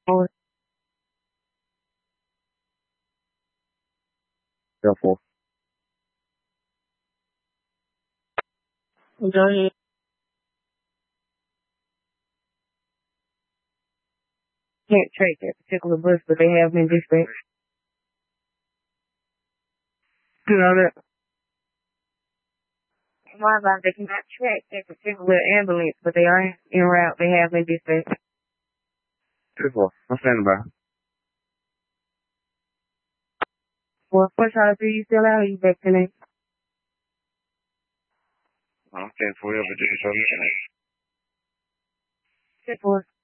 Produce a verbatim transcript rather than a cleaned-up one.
Or Therefore, go ahead. Can't track that particular bus, but they have been dispatched. You know that. Why about they cannot track that particular ambulance, but they are en route. They have been dispatched. therefore, I'm standing by. Well, what time are you still out? Or you back tonight? I'm staying forever, just so you can. Good for